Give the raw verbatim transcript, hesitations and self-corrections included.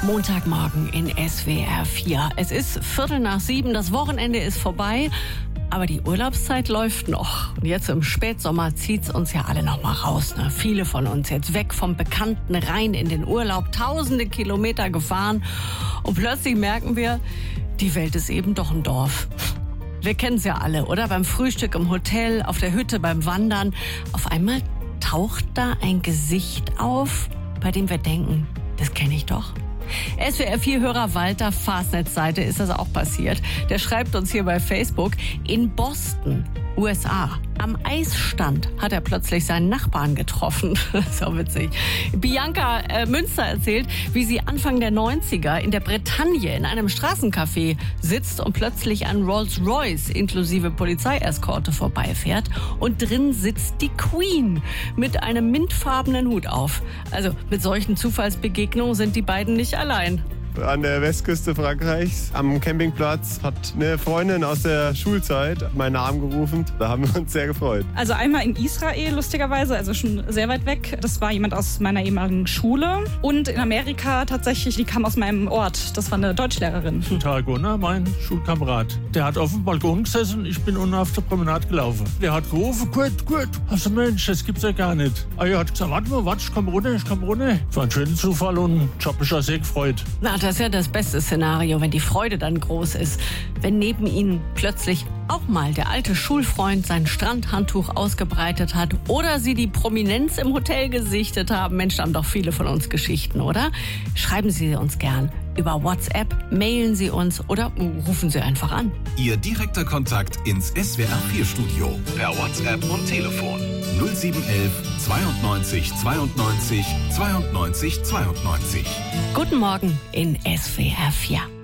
Montagmorgen in S W R vier. Es ist Viertel nach sieben, das Wochenende ist vorbei, aber die Urlaubszeit läuft noch. Und jetzt im Spätsommer zieht's uns ja alle noch mal raus. Ne? Viele von uns jetzt weg vom Bekannten rein in den Urlaub, tausende Kilometer gefahren. Und plötzlich merken wir, die Welt ist eben doch ein Dorf. Wir kennen es ja alle, oder? Beim Frühstück im Hotel, auf der Hütte, beim Wandern. Auf einmal taucht da ein Gesicht auf, bei dem wir denken, das kenne ich doch. S W R vier-Hörer Walter Fastnetz-Seite ist das auch passiert. Der schreibt uns hier bei Facebook, in Boston, U S A, am Eisstand hat er plötzlich seinen Nachbarn getroffen. So witzig. Bianca äh, Münster erzählt, wie sie Anfang der neunziger in der Bretagne in einem Straßencafé sitzt und plötzlich ein Rolls-Royce inklusive Polizeieskorte vorbeifährt und drin sitzt die Queen mit einem mintfarbenen Hut auf. Also mit solchen Zufallsbegegnungen sind die beiden nicht allein. An der Westküste Frankreichs am Campingplatz hat eine Freundin aus der Schulzeit meinen Namen gerufen. Da haben wir uns sehr gefreut. Also einmal in Israel, lustigerweise, also schon sehr weit weg. Das war jemand aus meiner ehemaligen Schule. Und in Amerika tatsächlich, die kam aus meinem Ort. Das war eine Deutschlehrerin. Tag, Gunnar, mein Schulkamerad. Der hat auf dem Balkon gesessen, ich bin unten auf der Promenade gelaufen. Der hat gerufen, gut, gut. Also Mensch, das gibt's ja gar nicht. Ah, er hat gesagt, warte mal, warte, ich komm runter, ich komm runter. Das war ein schöner Zufall und ich hab mich auch sehr gefreut. Na, das ist ja das beste Szenario, wenn die Freude dann groß ist. Wenn neben ihnen plötzlich auch mal der alte Schulfreund sein Strandhandtuch ausgebreitet hat oder sie die Prominenz im Hotel gesichtet haben. Mensch, da haben doch viele von uns Geschichten, oder? Schreiben Sie uns gern über WhatsApp, mailen Sie uns oder rufen Sie einfach an. Ihr direkter Kontakt ins S W R vier Studio per WhatsApp und Telefon null sieben eins eins zweiundneunzig zweiundneunzig zweiundneunzig zweiundneunzig. Guten Morgen in S W R vier.